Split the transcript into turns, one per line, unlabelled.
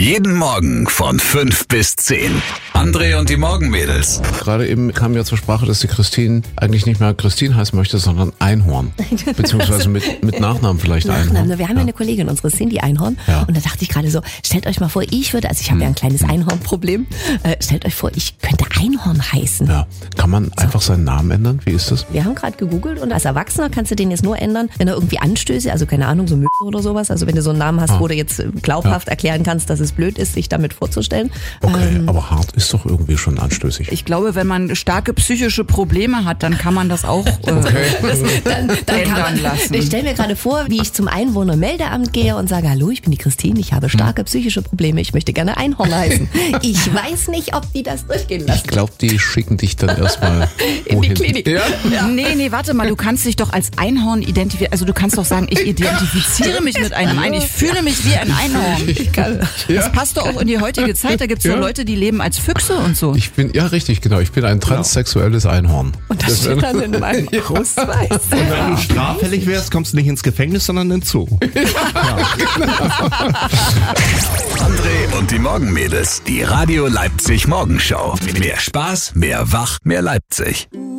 Jeden Morgen von 5 bis 10. André und die Morgenmädels.
Gerade eben kam ja zur Sprache, dass die Christine eigentlich nicht mehr Christine heißen möchte, sondern Einhorn. Beziehungsweise mit Nachnamen vielleicht Einhorn.
Wir haben ja eine Kollegin, unsere Cindy Einhorn.
Ja.
Und da dachte ich gerade so, stellt euch mal vor, ich habe ja ein kleines Einhornproblem. Stellt euch vor, ich könnte Einhorn heißen.
Ja. Kann man einfach seinen Namen ändern? Wie ist das?
Wir haben gerade gegoogelt und als Erwachsener kannst du den jetzt nur ändern, wenn er irgendwie Anstöße, also keine Ahnung, so Müll oder sowas. Also wenn du so einen Namen hast, wo du jetzt glaubhaft erklären kannst, dass es blöd ist, sich damit vorzustellen.
Okay, aber hart ist doch irgendwie schon anstößig.
Ich glaube, wenn man starke psychische Probleme hat, dann kann man das auch
Dann kann man
lassen.
Ich stelle mir gerade vor, wie ich zum Einwohnermeldeamt gehe und sage, hallo, ich bin die Christine, ich habe starke psychische Probleme, ich möchte gerne Einhorn heißen. Ich weiß nicht, ob die das durchgehen lassen.
Ich glaube, die schicken dich dann erstmal
In die Klinik.
Ja?
Nee, warte mal, du kannst dich doch als Einhorn identifizieren. Also du kannst doch sagen, ich identifiziere mich mit einem Einhorn. Ich fühle mich wie ein Einhorn. Das passt doch auch in die heutige Zeit. Da gibt es so Leute, die leben als Füchse und so.
Ich bin ein transsexuelles Einhorn.
Und das steht dann in meinem Ausweis.
Und wenn du straffällig wärst, kommst du nicht ins Gefängnis, sondern in den Zoo.
André und die Morgenmädels. Die Radio Leipzig Morgenshow. Mehr Spaß, mehr Wach, mehr Leipzig.